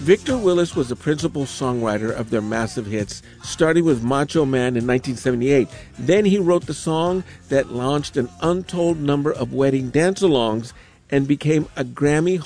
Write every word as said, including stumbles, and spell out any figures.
Victor Willis was the principal songwriter of their massive hits, starting with Macho Man in nineteen seventy-eight. Then he wrote the song that launched an untold number of wedding dance-alongs and became a Grammy